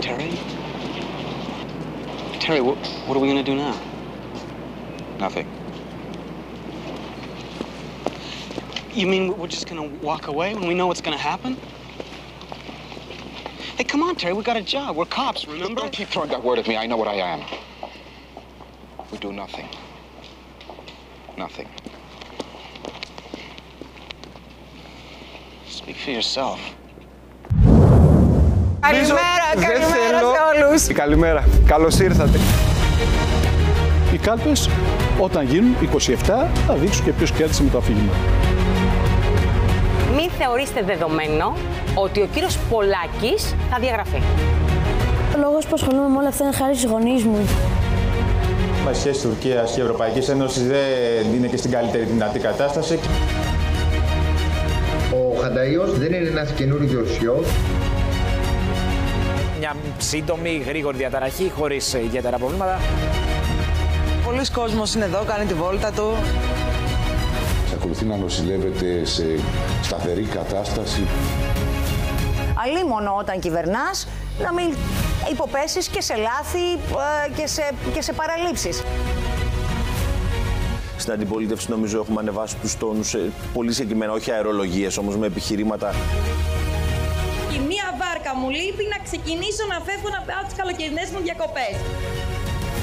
Terry? Terry, what are we gonna do now? Nothing. You mean we're just gonna walk away when we know what's gonna happen? Hey, come on, Terry, we got a job. We're cops, remember? Don't keep throwing that word at me. I know what I am. We do nothing. Nothing. Speak for yourself. Καλημέρα σε όλους. Καλημέρα. Καλώς ήρθατε. Οι κάλπες, όταν γίνουν 27, θα δείξουν και ποιος κέρδισε με το αφήγημα. Μην θεωρήστε δεδομένο ότι ο κύριος Πολάκης θα διαγραφεί. Ο λόγος που ασχολούμαι με όλα αυτά είναι χάρη στους γονείς μου. Η σχέση Τουρκίας και Ευρωπαϊκής Ένωσης δεν είναι και στην καλύτερη δυνατή κατάσταση. Ο Χανταϊός δεν είναι ένας καινούριος γιος. Μια σύντομη, γρήγορη διαταραχή, χωρίς ιδιαίτερα προβλήματα. Πολλοί κόσμος είναι εδώ, κάνει τη βόλτα του. Εξακολουθεί να νοσηλεύεται σε σταθερή κατάσταση. Αλίμονο όταν κυβερνάς, να μην υποπέσεις και σε λάθη και σε παραλήψεις. Στην αντιπολίτευση νομίζω έχουμε ανεβάσει τους τόνους πολύ συγκεκριμένα, όχι αερολογίες όμως με επιχειρήματα. Η μία βάρκα μου λείπει να ξεκινήσω να φεύγω να πάω τις καλοκαιρινές μου διακοπές.